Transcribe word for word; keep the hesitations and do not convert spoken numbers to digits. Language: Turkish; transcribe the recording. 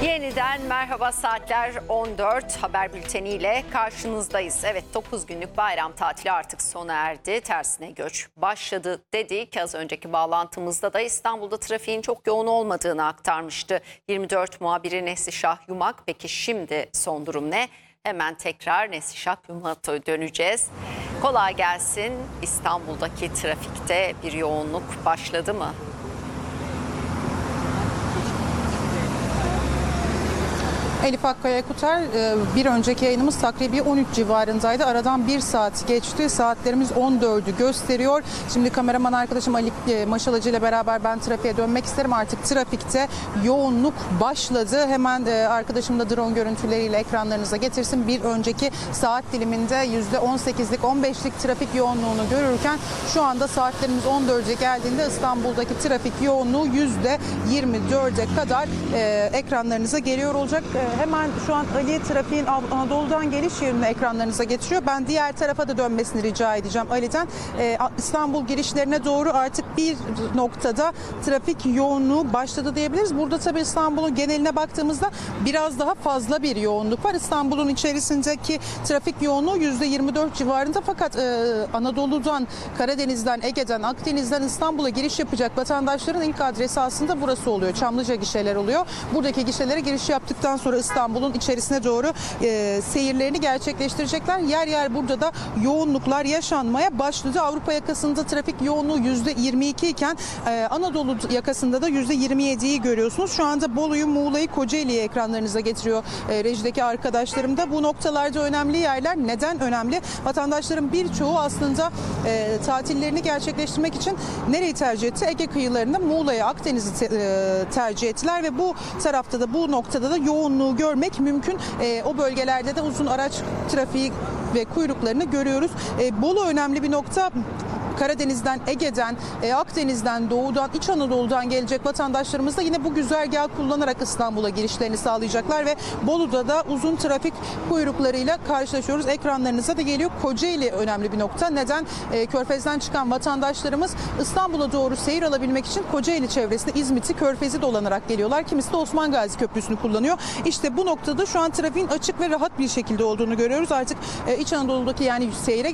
Yeniden merhaba, saatler on dört, haber bülteniyle karşınızdayız. Evet, dokuz günlük bayram tatili artık sona erdi. Tersine göç başladı dedik. Az önceki bağlantımızda da İstanbul'da trafiğin çok yoğun olmadığını aktarmıştı yirmi dört muhabiri Neslişah Yumak. Peki şimdi son durum ne? Hemen tekrar Neslişah Yumak'a döneceğiz. Kolay gelsin. İstanbul'daki trafikte bir yoğunluk başladı mı? Elif Akkaya Kuter, bir önceki yayınımız takribi on üç civarındaydı. Aradan bir saat geçti. Saatlerimiz on dördü gösteriyor. Şimdi kameraman arkadaşım Ali Maşalacı ile beraber ben trafiğe dönmek isterim. Artık trafikte yoğunluk başladı. Hemen arkadaşım da drone görüntüleriyle ekranlarınıza getirsin. Bir önceki saat diliminde yüzde on sekizlik on beşlik trafik yoğunluğunu görürken şu anda saatlerimiz on dörde geldiğinde İstanbul'daki trafik yoğunluğu yüzde yirmi dörde kadar ekranlarınıza geliyor olacak. Hemen şu an Ali trafiğin Anadolu'dan geliş yerini ekranlarınıza getiriyor. Ben diğer tarafa da dönmesini rica edeceğim Ali'den. Ee, İstanbul girişlerine doğru artık bir noktada trafik yoğunluğu başladı diyebiliriz. Burada tabii İstanbul'un geneline baktığımızda biraz daha fazla bir yoğunluk var. İstanbul'un içerisindeki trafik yoğunluğu yüzde yirmi dört civarında. Fakat e, Anadolu'dan, Karadeniz'den, Ege'den, Akdeniz'den İstanbul'a giriş yapacak vatandaşların ilk adresi aslında burası oluyor. Çamlıca gişeler oluyor. Buradaki gişelere giriş yaptıktan sonra İstanbul'un içerisine doğru e, seyirlerini gerçekleştirecekler. Yer yer burada da yoğunluklar yaşanmaya başladı. Avrupa yakasında trafik yoğunluğu yüzde yirmi iki iken e, Anadolu yakasında da yüzde yirmi yediyi görüyorsunuz. Şu anda Bolu'yu, Muğla'yı, Kocaeli'yi ekranlarınıza getiriyor e, rejideki arkadaşlarım da. Bu noktalarda önemli yerler. Neden önemli? Vatandaşların birçoğu aslında e, tatillerini gerçekleştirmek için nereyi tercih etti? Ege kıyılarında Muğla'yı, Akdeniz'i te, e, tercih ettiler ve bu tarafta da, bu noktada da yoğunluğu görmek mümkün. E, o bölgelerde de uzun araç trafiği ve kuyruklarını görüyoruz. E, Bolu önemli bir nokta. Karadeniz'den, Ege'den, Akdeniz'den, Doğu'dan, İç Anadolu'dan gelecek vatandaşlarımız da yine bu güzergahı kullanarak İstanbul'a girişlerini sağlayacaklar ve Bolu'da da uzun trafik kuyruklarıyla karşılaşıyoruz. Ekranlarınıza da geliyor. Kocaeli önemli bir nokta. Neden? Körfez'den çıkan vatandaşlarımız İstanbul'a doğru seyir alabilmek için Kocaeli çevresinde İzmit'i, Körfez'i dolanarak geliyorlar. Kimisi de Osman Gazi Köprüsü'nü kullanıyor. İşte bu noktada şu an trafiğin açık ve rahat bir şekilde olduğunu görüyoruz. Artık İç Anadolu'daki yani seyre